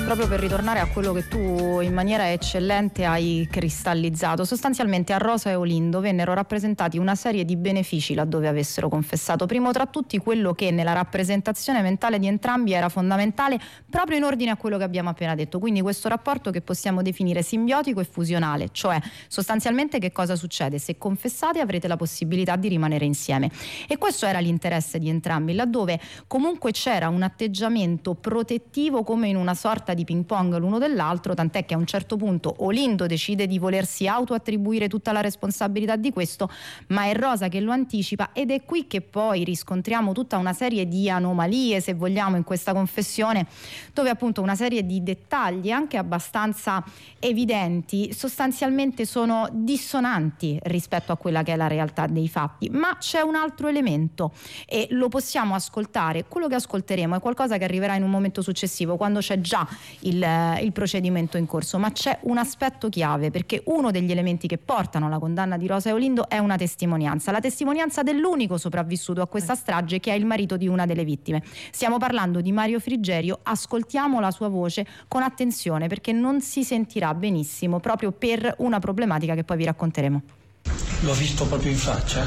proprio per ritornare a quello che tu in maniera eccellente hai cristallizzato. Sostanzialmente a Rosa e Olindo vennero rappresentati una serie di benefici laddove avessero confessato. Primo tra tutti quello che nella rappresentazione mentale di entrambi era fondamentale proprio in ordine a quello che abbiamo appena detto, quindi questo rapporto che possiamo definire simbiotico e fusionale, cioè sostanzialmente che cosa succede? Se confessate avrete la possibilità di rimanere insieme, e questo era l'interesse di entrambi, laddove comunque c'era un atteggiamento protettivo come in una sorta di ping pong l'uno dell'altro, tant'è che a un certo punto Olindo decide di volersi autoattribuire tutta la responsabilità di questo, ma è Rosa che lo anticipa, ed è qui che poi riscontriamo tutta una serie di anomalie, se vogliamo, in questa confessione, dove appunto una serie di dettagli anche abbastanza evidenti sostanzialmente sono dissonanti rispetto a quella che è la realtà dei fatti. Ma c'è un altro elemento e lo possiamo ascoltare, quello che ascolteremo è qualcosa che arriverà in un momento successivo, quando c'è già il procedimento in corso, ma c'è un aspetto chiave, perché uno degli elementi che portano alla condanna di Rosa e Olindo è una testimonianza, la testimonianza dell'unico sopravvissuto a questa strage, che è il marito di una delle vittime. Stiamo parlando di Mario Frigerio. Ascoltiamo la sua voce con attenzione, perché non si sentirà benissimo proprio per una problematica che poi vi racconteremo. L'ho visto proprio in faccia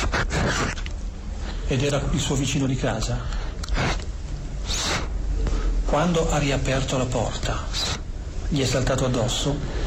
ed era il suo vicino di casa. Quando ha riaperto la porta, gli è saltato addosso